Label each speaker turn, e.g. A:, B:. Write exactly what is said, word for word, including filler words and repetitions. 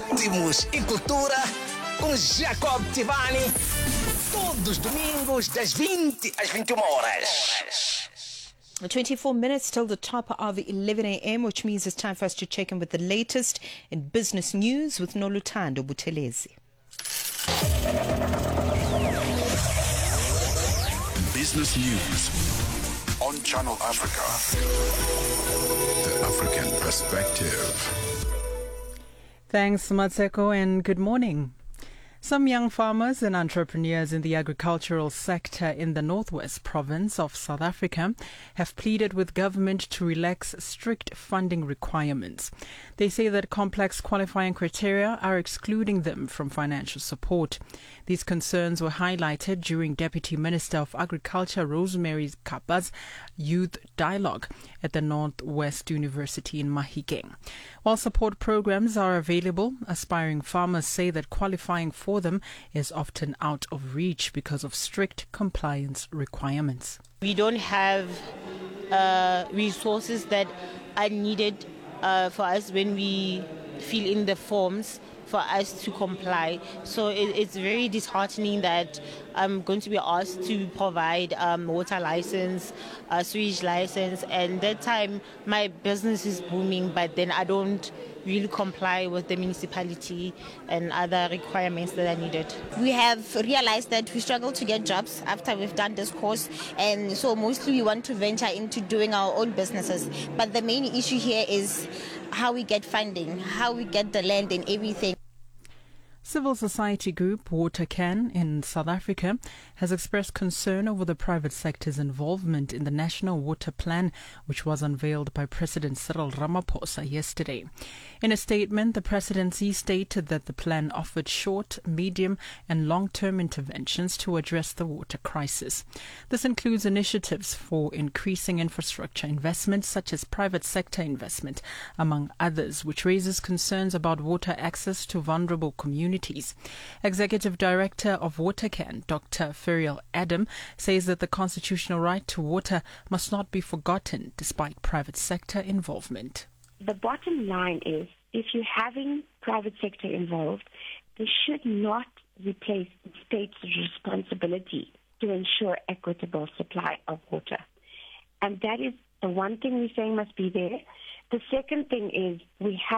A: Ritmos e Cultura com Jacob Tivani. Todos os domingos das vinte às vinte e uma horas.
B: twenty-four minutes till the top of eleven a.m., which means it's time for us to check in with the latest in business news with Noluthando Buthelezi.
C: Business News on Channel Africa. The African Perspective.
D: Thanks, Matseko, and good morning. Some young farmers and entrepreneurs in the agricultural sector in the northwest province of South Africa have pleaded with government to relax strict funding requirements. They say that complex qualifying criteria are excluding them from financial support. These concerns were highlighted during Deputy Minister of Agriculture Rosemary Kappa's youth dialogue at the Northwest University in Mahikeng. While support programs are available, aspiring farmers say that qualifying for them is often out of reach because of strict compliance requirements.
E: We don't have uh, resources that are needed uh, for us when we fill in the forms for us to comply. So it, it's very disheartening that I'm going to be asked to provide um, water license, uh, sewage license, and that time my business is booming, but then I don't really comply with the municipality and other requirements that are needed.
F: We have realized that we struggle to get jobs after we've done this course, and so mostly we want to venture into doing our own businesses. But the main issue here is how we get funding, how we get the land and everything.
D: Civil society group WaterCan in South Africa has expressed concern over the private sector's involvement in the National Water Plan, which was unveiled by President Cyril Ramaphosa yesterday. In a statement, the presidency stated that the plan offered short, medium and long-term interventions to address the water crisis. This includes initiatives for increasing infrastructure investment, such as private sector investment, among others, which raises concerns about water access to vulnerable communities. Executive Director of WaterCan, Doctor Ferial Adam, says that the constitutional right to water must not be forgotten despite private sector involvement.
G: The bottom line is, if you're having private sector involved, they should not replace the state's responsibility to ensure equitable supply of water. And that is the one thing we're saying must be there. The second thing is we have